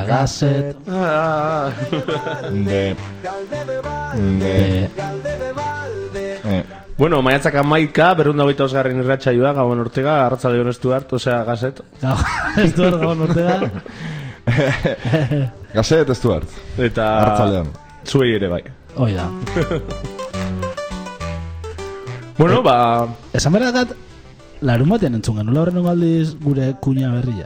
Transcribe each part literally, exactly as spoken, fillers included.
Gazet. De. De. Eh. Bueno, maiatzak amaika, berrunda hogeita osgarren irratsaioa, Gabon Ortega, arratzalde honestu hart, osea, Gazet. Estuart, Gabon Ortega. Gazet, Estuart. Eta... Arratzaldean. Zuei ere bai. Hoi da. Bueno, ba... Esan berrakat, larun batean entzun genula horren aldiz gure kuña berria.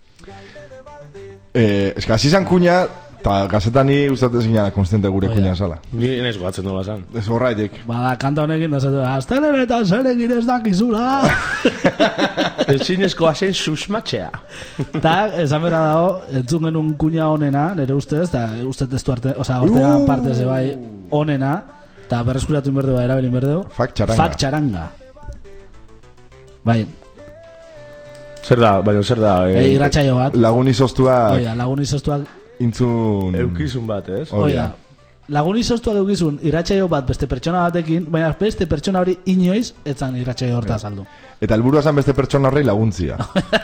Eh, es que hasi izan kuña, eta gazetani gustatzen zina konstante gure kuña zala. Ni naiz goatzen dola zan. Ez horraitik. Bada, kanta honekin da zatu, astelenetan zer egin ez dakizula. Ezinezkoa zen susmatzea. Ta, esan berra dago, entzun genuen kuña honena, nire ustez, eta ustez testu arte, oza, Ortega uh. parte ze bai honena, eta berreskuratu inberdeu, erabelin berdeu. Fak txaranga. Fak txaranga. Bai. Zer da, baina zer da... E, irratsaio bat. Lagun izoztuak... Oida, lagun izoztuak... Intzun... Eukizun bat, ez? Oida. Lagun izoztuak eukizun irratsaio bat beste pertsona batekin, baina beste pertsona hori inoiz etzan irratsaio horta saldu. Eta helburua zen beste pertsona horrei laguntzia.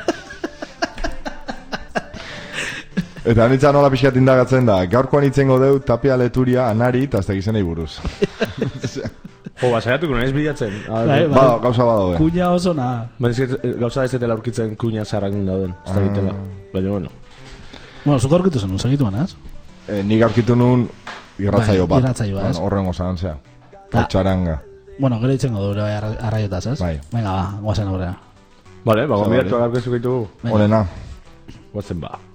Eta anitzan nola pixkat indagatzen da, gaurkoan itzengo deu Tapia Leturia, Anari, eta azte gizenei buruz. Jo, basaiatuko nahiz bilatzen. Bai, bai. Ba, gauza badago. Kuña oso na. Baina gauza ez dela aurkitzen kuña zarrakin dauden. Ez da egitela. Baina, bueno. Bueno, zuko aurkitu zen, segitu banaz? Eh, nik aurkitu nun irratzaio bat. Irratzaio bat, ez? Horrengo zan, zea. Txaranga. Bueno, gero itzengo du bai arraiotaz, ez? Bai. Venga, ba, guazen aurrera. Vale, ba, gombidatu agarkezu gaitu. Honena. Guazen ba.